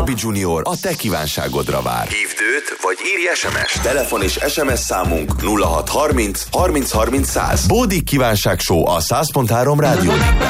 Csabi Junior a te kívánságodra vár. Hívd őt, vagy írj SMS. Telefon és SMS számunk 0630 30 30 100. Bódik kívánság show a 100.3 Rádió.